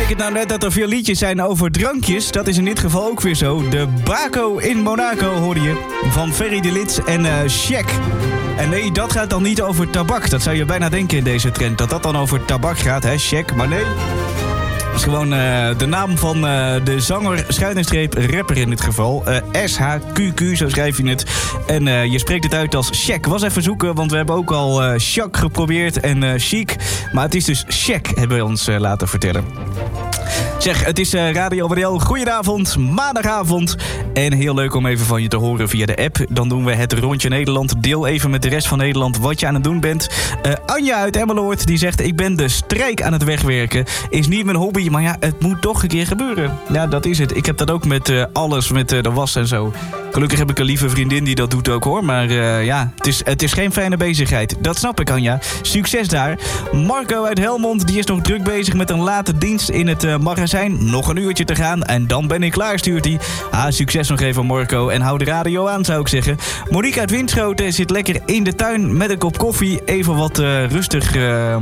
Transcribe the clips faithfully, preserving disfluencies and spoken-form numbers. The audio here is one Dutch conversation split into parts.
betekent nou net dat er veel liedjes zijn over drankjes. Dat is in dit geval ook weer zo. De Baco in Monaco hoorde je van Ferry de Lits en uh, Shaq. En nee, dat gaat dan niet over tabak. Dat zou je bijna denken in deze trend. Dat dat dan over tabak gaat, hè, Shaq. Maar nee. Dat is gewoon uh, de naam van uh, de zanger, schuine streep, rapper in dit geval. Uh, S H Q Q, zo schrijf je het. En uh, je spreekt het uit als Shaq. Was even zoeken, want we hebben ook al uh, Shaq geprobeerd en uh, Chic. Maar het is dus Shaq, hebben we ons uh, laten vertellen. Zeg, het is uh, Radio W L. Goedenavond, maandagavond. En heel leuk om even van je te horen via de app. Dan doen we het rondje Nederland. Deel even met de rest van Nederland wat je aan het doen bent. Uh, Anja uit Emmeloord, die zegt... ik ben de strijk aan het wegwerken. Is niet mijn hobby, maar ja, het moet toch een keer gebeuren. Ja, dat is het. Ik heb dat ook met uh, alles, met uh, de was en zo. Gelukkig heb ik een lieve vriendin die dat doet ook, hoor. Maar uh, ja, het is, het is geen fijne bezigheid. Dat snap ik, Anja. Succes daar. Marco uit Helmond, die is nog druk bezig met een late dienst in het uh, magazijn. Nog een uurtje te gaan en dan ben ik klaar, stuurt hij. Ah, succes nog even, Marco. En hou de radio aan, zou ik zeggen. Monique uit Winschoten zit lekker in de tuin met een kop koffie. Even wat uh, rustig... Uh, uh,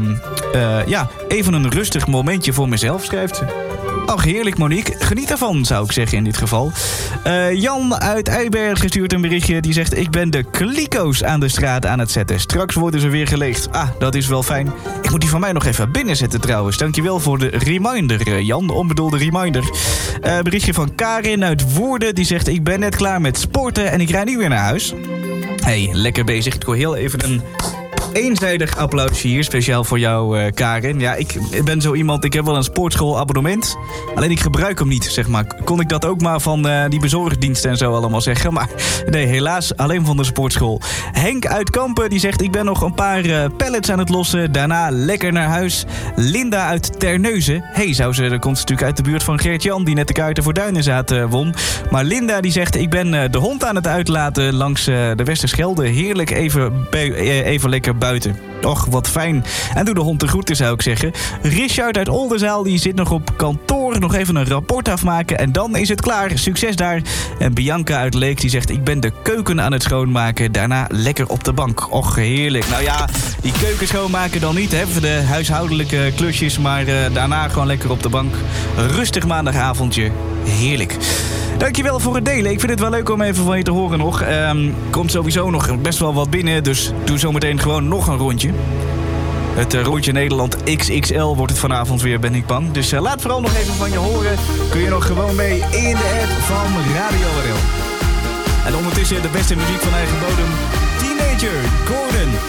ja, even een rustig momentje voor mezelf, schrijft ze. Ach, heerlijk, Monique. Geniet ervan, zou ik zeggen in dit geval. Uh, Jan uit Eibergen stuurt een berichtje. Die zegt, ik ben de kliko's aan de straat aan het zetten. Straks worden ze weer geleegd. Ah, dat is wel fijn. Ik moet die van mij nog even binnenzetten trouwens. Dankjewel voor de reminder, Jan. Onbedoelde reminder. Uh, berichtje van Karin uit Woerden. Die zegt, ik ben net klaar met sporten en ik rijd nu weer naar huis. Hey, lekker bezig. Ik wil heel even een... eenzijdig applausje hier, speciaal voor jou, uh, Karin. Ja, ik ben zo iemand, ik heb wel een sportschoolabonnement. Alleen ik gebruik hem niet, zeg maar. Kon ik dat ook maar van uh, die bezorgdiensten en zo allemaal zeggen. Maar nee, helaas alleen van de sportschool. Henk uit Kampen, die zegt... ik ben nog een paar uh, pallets aan het lossen. Daarna lekker naar huis. Linda uit Terneuzen. Hey, zou ze, dat komt natuurlijk uit de buurt van Gert-Jan... die net de Kuiten voor Duinenzaad uh, won. Maar Linda, die zegt... ik ben uh, de hond aan het uitlaten langs uh, de Westerschelde. Heerlijk even, be- uh, even lekker buiten. Och, wat fijn. En doe de hond de groeten, zou ik zeggen. Richard uit Oldenzaal, die zit nog op kantoor. Nog even een rapport afmaken en dan is het klaar. Succes daar. En Bianca uit Leek, die zegt... ik ben de keuken aan het schoonmaken. Daarna lekker op de bank. Och, heerlijk. Nou ja, die keuken schoonmaken dan niet, hè, voor de huishoudelijke klusjes. Maar uh, daarna gewoon lekker op de bank. Rustig maandagavondje. Heerlijk. Dankjewel voor het delen. Ik vind het wel leuk om even van je te horen nog. Um, komt sowieso nog best wel wat binnen. Dus doe zometeen gewoon nog een rondje. Het uh, rondje Nederland X X L wordt het vanavond weer, ben ik bang. Dus uh, laat vooral nog even van je horen. Kun je nog gewoon mee in de app van Radio W L. En ondertussen de beste muziek van eigen bodem. Teenager, Gordon.